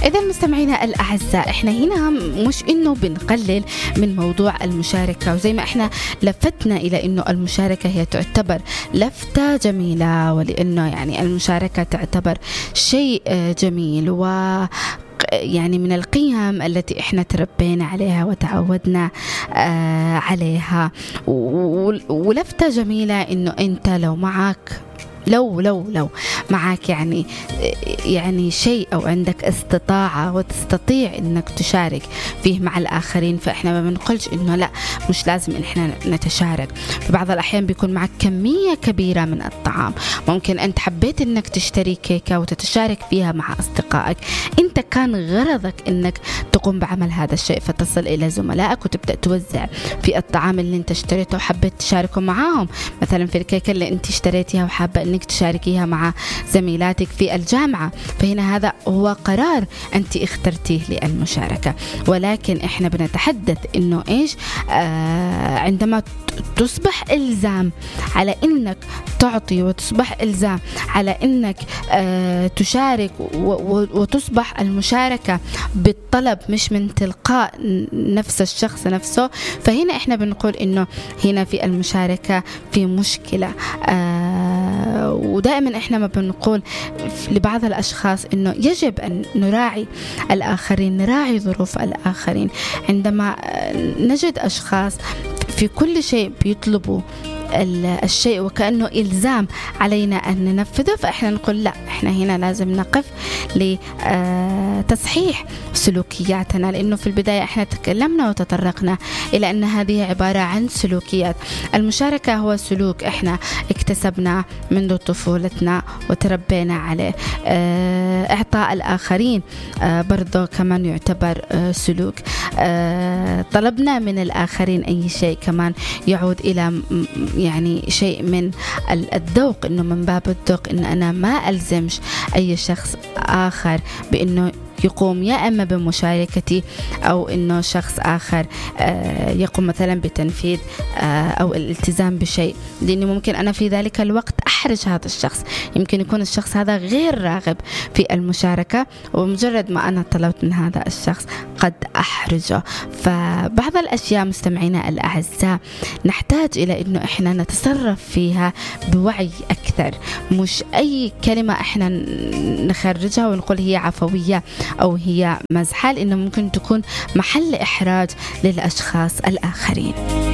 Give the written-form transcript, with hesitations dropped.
إذا مستمعينا الأعزاء، إحنا هنا مش إنه بنقلل من موضوع المشاركة، وزي ما إحنا لفتنا إلى إنه المشاركة هي تعتبر لفتة جميلة، ولأنه يعني المشاركة تعتبر شيء جميل و يعني من القيم التي احنا تربينا عليها وتعودنا عليها، ولفتة جميلة انه انت لو معك لو معك يعني شيء أو عندك استطاعة وتستطيع إنك تشارك فيه مع الآخرين، فإحنا ما بنقولش إنه لا مش لازم إن إحنا نتشارك. في بعض الأحيان بيكون معك كمية كبيرة من الطعام، ممكن أنت حبيت إنك تشتري كيكة وتتشارك فيها مع أصدقائك، أنت كان غرضك إنك تقوم بعمل هذا الشيء، فتصل إلى زملائك وتبدأ توزع في الطعام اللي أنت اشتريته وحبيت تشاركه معاهم، مثلا في الكيكة اللي أنت اشتريتيها وحابة إنك تشاركيها مع زميلاتك في الجامعة، فهنا هذا هو قرار أنت اخترتيه للمشاركة. ولكن إحنا بنتحدث إنه إيش عندما تصبح إلزام على إنك تعطي، وتصبح إلزام على إنك تشارك، وتصبح المشاركة بالطلب مش من تلقاء نفس الشخص نفسه، فهنا إحنا بنقول إنه هنا في المشاركة في مشكلة. ودائما إحنا ما بنقول لبعض الأشخاص إنه يجب أن نراعي الآخرين، نراعي ظروف الآخرين. عندما نجد أشخاص في كل شيء بيطلبوا الشيء وكأنه إلزام علينا أن ننفذه، فإحنا نقول لا، إحنا هنا لازم نقف لتصحيح سلوكياتنا، لأنه في البداية إحنا تكلمنا وتطرقنا إلى أن هذه عبارة عن سلوكيات. المشاركة هو سلوك إحنا اكتسبناه منذ طفولتنا وتربينا عليه. إعطاء الآخرين برضو كمان يعتبر سلوك. طلبنا من الآخرين أي شيء كمان يعود إلى يعني شيء من الذوق، إنه من باب الذوق إن أنا ما ألزمش أي شخص آخر بإنه يقوم يا إما بمشاركتي أو إنه شخص آخر يقوم مثلا بتنفيذ أو الالتزام بشيء، لأنه ممكن أنا في ذلك الوقت أحرج هذا الشخص، يمكن يكون الشخص هذا غير راغب في المشاركة، ومجرد ما أنا طلبت من هذا الشخص قد أحرجه. فبعض الأشياء مستمعينا الأعزاء نحتاج إلى إنه إحنا نتصرف فيها بوعي أكثر، مش أي كلمة إحنا نخرجها ونقول هي عفوية أو هي مزحة، لأنه ممكن تكون محل إحراج للأشخاص الآخرين.